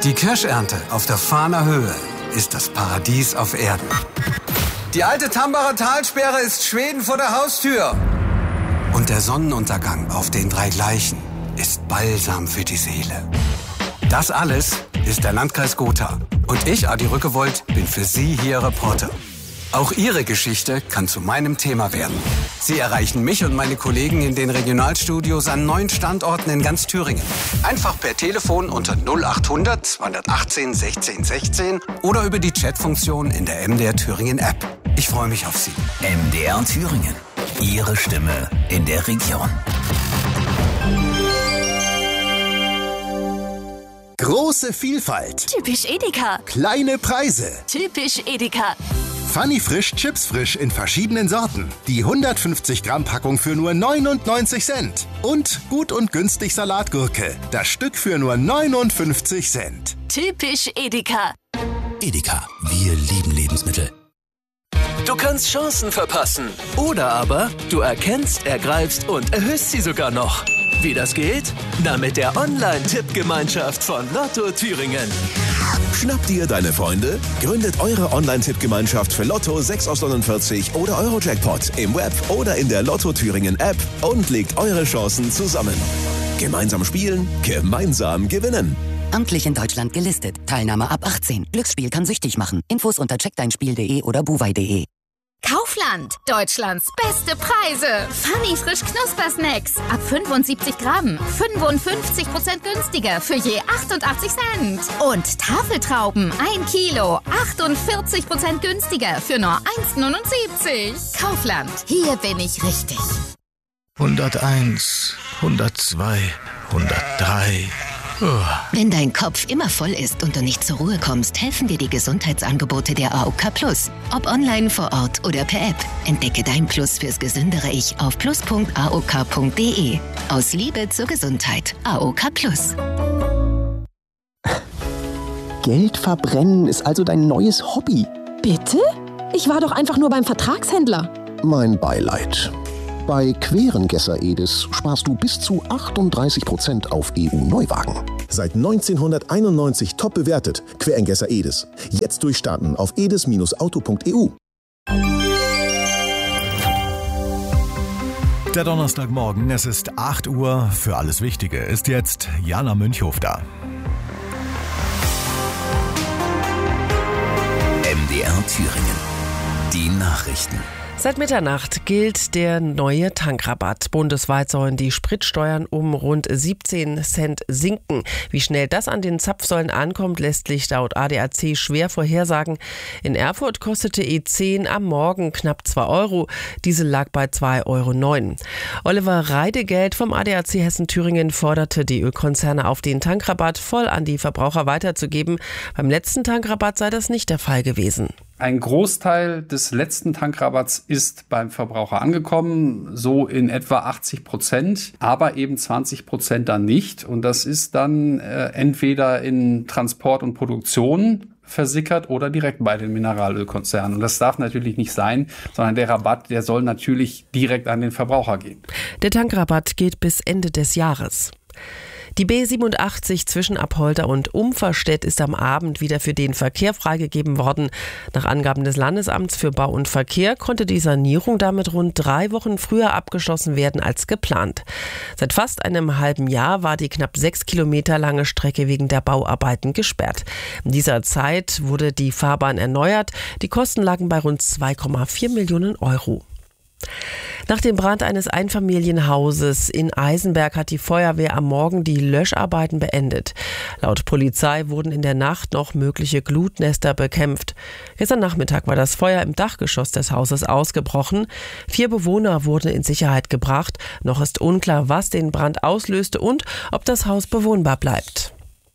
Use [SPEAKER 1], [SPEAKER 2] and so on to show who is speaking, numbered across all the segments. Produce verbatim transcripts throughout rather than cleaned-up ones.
[SPEAKER 1] Die Kirschernte auf der Fahner Höhe ist das Paradies auf Erden. Die alte Tambacher Talsperre ist Schweden vor der Haustür. Und der Sonnenuntergang auf den drei Gleichen ist Balsam für die Seele. Das alles ist der Landkreis Gotha. Und ich, Adi Rückewold, bin für Sie hier Reporter. Auch Ihre Geschichte kann zu meinem Thema werden. Sie erreichen mich und meine Kollegen in den Regionalstudios an neun Standorten in ganz Thüringen. Einfach per Telefon unter null achthundert zweihundertachtzehn sechzehn sechzehn oder über die Chatfunktion in der M D R Thüringen App. Ich freue mich auf Sie.
[SPEAKER 2] M D R Thüringen. Ihre Stimme in der Region.
[SPEAKER 3] Große Vielfalt.
[SPEAKER 4] Typisch Edeka.
[SPEAKER 3] Kleine Preise.
[SPEAKER 4] Typisch Edeka.
[SPEAKER 3] Funny Frisch Chips Frisch in verschiedenen Sorten. Die hundertfünfzig Gramm Packung für nur neunundneunzig Cent. Und gut und günstig Salatgurke. Das Stück für nur neunundfünfzig Cent.
[SPEAKER 4] Typisch Edeka.
[SPEAKER 2] Edeka, wir lieben Lebensmittel. Du kannst Chancen verpassen. Oder aber du erkennst, ergreifst und erhöhst sie sogar noch. Wie das geht? Na, mit der Online-Tippgemeinschaft von Lotto Thüringen.
[SPEAKER 5] Schnappt ihr deine Freunde? Gründet eure Online-Tippgemeinschaft für Lotto sechs aus neunundvierzig oder Eurojackpot im Web oder in der Lotto Thüringen App und legt eure Chancen zusammen. Gemeinsam spielen, gemeinsam gewinnen.
[SPEAKER 6] Amtlich in Deutschland gelistet. Teilnahme ab achtzehn. Glücksspiel kann süchtig machen. Infos unter check dein spiel punkt de oder buwei punkt de.
[SPEAKER 7] Kaufland, Deutschlands beste Preise. Funny Frisch Knuspersnacks. Ab fünfundsiebzig Gramm. fünfundfünfzig Prozent günstiger für je achtundachtzig Cent. Und Tafeltrauben, ein Kilo. achtundvierzig Prozent günstiger für nur eins neunundsiebzig. Kaufland, hier bin ich richtig.
[SPEAKER 8] hunderteins, hundertzwei, hundertdrei...
[SPEAKER 9] Wenn dein Kopf immer voll ist und du nicht zur Ruhe kommst, helfen dir die Gesundheitsangebote der A O K Plus. Ob online, vor Ort oder per App. Entdecke dein Plus fürs gesündere Ich auf plus punkt a o k punkt de. Aus Liebe zur Gesundheit. A O K Plus.
[SPEAKER 10] Geld verbrennen ist also dein neues Hobby.
[SPEAKER 11] Bitte? Ich war doch einfach nur beim Vertragshändler.
[SPEAKER 10] Mein Beileid. Bei Querengesser Edis sparst du bis zu achtunddreißig Prozent auf E U-Neuwagen.
[SPEAKER 5] Seit neunzehnhunderteinundneunzig top bewertet. Querengesser Edis. Jetzt durchstarten auf edis Auto punkt e u.
[SPEAKER 12] Der Donnerstagmorgen, es ist acht Uhr. Für alles Wichtige ist jetzt Jana Münchhof da.
[SPEAKER 2] M D R Thüringen. Die Nachrichten.
[SPEAKER 13] Seit Mitternacht gilt der neue Tankrabatt. Bundesweit sollen die Spritsteuern um rund siebzehn Cent sinken. Wie schnell das an den Zapfsäulen ankommt, lässt sich laut A D A C schwer vorhersagen. In Erfurt kostete E zehn am Morgen knapp zwei Euro. Diesel lag bei zwei Euro neun. Oliver Reidegeld vom A D A C Hessen-Thüringen forderte die Ölkonzerne auf, den Tankrabatt voll an die Verbraucher weiterzugeben. Beim letzten Tankrabatt sei das nicht der Fall gewesen.
[SPEAKER 14] Ein Großteil des letzten Tankrabatts ist beim Verbraucher angekommen, so in etwa achtzig Prozent, aber eben zwanzig Prozent dann nicht. Und das ist dann äh, entweder in Transport und Produktion versickert oder direkt bei den Mineralölkonzernen. Und das darf natürlich nicht sein, sondern der Rabatt, der soll natürlich direkt an den Verbraucher gehen.
[SPEAKER 13] Der Tankrabatt geht bis Ende des Jahres. Die B siebenundachtzig zwischen Apolda und Umferstedt ist am Abend wieder für den Verkehr freigegeben worden. Nach Angaben des Landesamts für Bau und Verkehr konnte die Sanierung damit rund drei Wochen früher abgeschlossen werden als geplant. Seit fast einem halben Jahr war die knapp sechs Kilometer lange Strecke wegen der Bauarbeiten gesperrt. In dieser Zeit wurde die Fahrbahn erneuert. Die Kosten lagen bei rund zwei Komma vier Millionen Euro. Nach dem Brand eines Einfamilienhauses in Eisenberg hat die Feuerwehr am Morgen die Löscharbeiten beendet. Laut Polizei wurden in der Nacht noch mögliche Glutnester bekämpft. Gestern Nachmittag war das Feuer im Dachgeschoss des Hauses ausgebrochen. Vier Bewohner wurden in Sicherheit gebracht. Noch ist unklar, was den Brand auslöste und ob das Haus bewohnbar bleibt.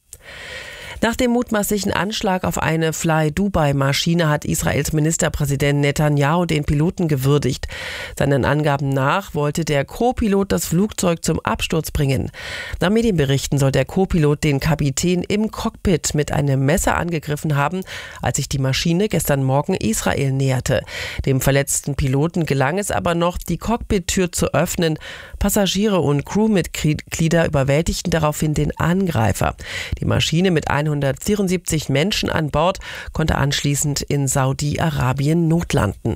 [SPEAKER 13] Nach dem mutmaßlichen Anschlag auf eine Fly-Dubai-Maschine hat Israels Ministerpräsident Netanyahu den Piloten gewürdigt. Seinen Angaben nach wollte der Co-Pilot das Flugzeug zum Absturz bringen. Nach Medienberichten soll der Co-Pilot den Kapitän im Cockpit mit einem Messer angegriffen haben, als sich die Maschine gestern Morgen Israel näherte. Dem verletzten Piloten gelang es aber noch, die Cockpit-Tür zu öffnen. Passagiere und Crewmitglieder überwältigten daraufhin den Angreifer. Die Maschine mit hundertvierundsiebzig Menschen an Bord, konnte anschließend in Saudi-Arabien notlanden.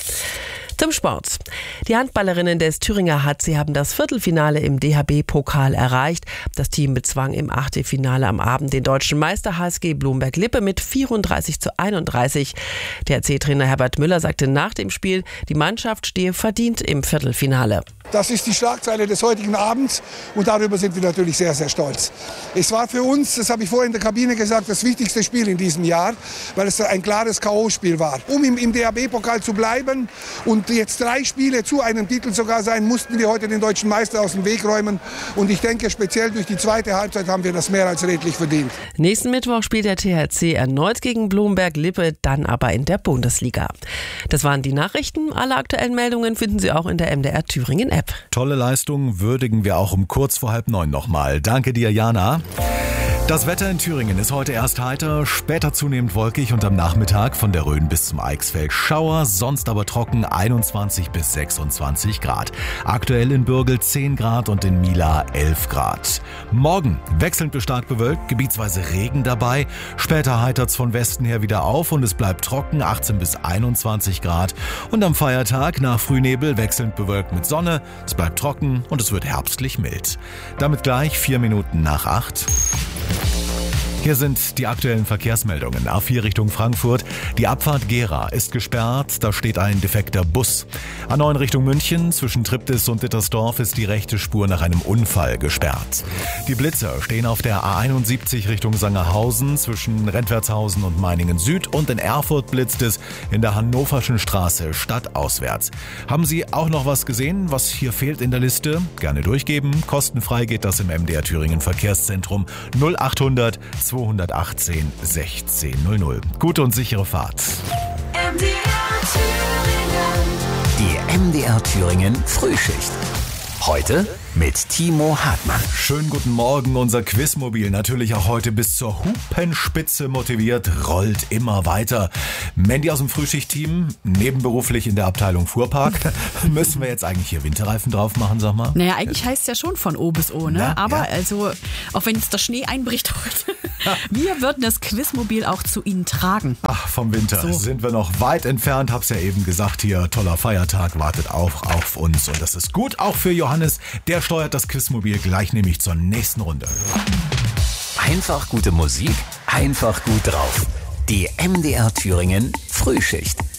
[SPEAKER 13] Zum Sport. Die Handballerinnen des Thüringer H C haben das Viertelfinale im D H B-Pokal erreicht. Das Team bezwang im Achtelfinale am Abend den deutschen Meister H S G Blumberg-Lippe mit vierunddreißig zu einunddreißig. Der H C-Trainer Herbert Müller sagte nach dem Spiel, die Mannschaft stehe verdient im Viertelfinale.
[SPEAKER 15] Das ist die Schlagzeile des heutigen Abends und darüber sind wir natürlich sehr, sehr stolz. Es war für uns, das habe ich vorhin in der Kabine gesagt, das wichtigste Spiel in diesem Jahr, weil es ein klares K O-Spiel war. Um im, im D H B-Pokal zu bleiben und jetzt drei Spiele zu einem Titel sogar sein, mussten wir heute den deutschen Meister aus dem Weg räumen. Und ich denke, speziell durch die zweite Halbzeit haben wir das mehr als redlich verdient.
[SPEAKER 13] Nächsten Mittwoch spielt der T H C erneut gegen Blumberg-Lippe, dann aber in der Bundesliga. Das waren die Nachrichten. Alle aktuellen Meldungen finden Sie auch in der M D R Thüringen App.
[SPEAKER 12] Tolle Leistung würdigen wir auch um kurz vor halb neun nochmal. Danke dir, Jana. Das Wetter in Thüringen ist heute erst heiter, später zunehmend wolkig und am Nachmittag von der Rhön bis zum Eichsfeld Schauer, sonst aber trocken einundzwanzig bis sechsundzwanzig Grad. Aktuell in Bürgel zehn Grad und in Mila elf Grad. Morgen wechselnd bis stark bewölkt, gebietsweise Regen dabei. Später heitert's von Westen her wieder auf und es bleibt trocken, achtzehn bis einundzwanzig Grad. Und am Feiertag nach Frühnebel wechselnd bewölkt mit Sonne, es bleibt trocken und es wird herbstlich mild. Damit gleich vier Minuten nach acht. Hier sind die aktuellen Verkehrsmeldungen. A vier Richtung Frankfurt. Die Abfahrt Gera ist gesperrt. Da steht ein defekter Bus. A neun Richtung München. Zwischen Triptis und Dittersdorf ist die rechte Spur nach einem Unfall gesperrt. Die Blitzer stehen auf der A einundsiebzig Richtung Sangerhausen. Zwischen Rentwertshausen und Meiningen Süd. Und in Erfurt blitzt es in der Hannoverschen Straße stadtauswärts. Haben Sie auch noch was gesehen, was hier fehlt in der Liste? Gerne durchgeben. Kostenfrei geht das im M D R Thüringen Verkehrszentrum null achthundert zweihundertachtzehn sechzehn null null. Gute und sichere Fahrt.
[SPEAKER 2] M D R Thüringen. Die M D R Thüringen Frühschicht. Heute mit Timo Hartmann.
[SPEAKER 12] Schönen guten Morgen, unser Quizmobil natürlich auch heute bis zur Hupenspitze motiviert, rollt immer weiter. Mandy aus dem Frühschicht-Team, nebenberuflich in der Abteilung Fuhrpark. Müssen wir jetzt eigentlich hier Winterreifen drauf machen, sag mal?
[SPEAKER 16] Naja, eigentlich heißt es ja schon von O bis O, ne?
[SPEAKER 12] Ja,
[SPEAKER 16] aber
[SPEAKER 12] ja.
[SPEAKER 16] also, auch wenn jetzt der Schnee einbricht heute, wir würden das Quizmobil auch zu Ihnen tragen.
[SPEAKER 12] Ach, vom Winter
[SPEAKER 16] So.
[SPEAKER 12] sind wir noch weit entfernt, hab's ja eben gesagt, hier toller Feiertag wartet auch auf uns und das ist gut, auch für Johannes, der steuert das Quizmobil gleich nämlich zur nächsten Runde.
[SPEAKER 2] Einfach gute Musik, einfach gut drauf. Die M D R Thüringen Frühschicht.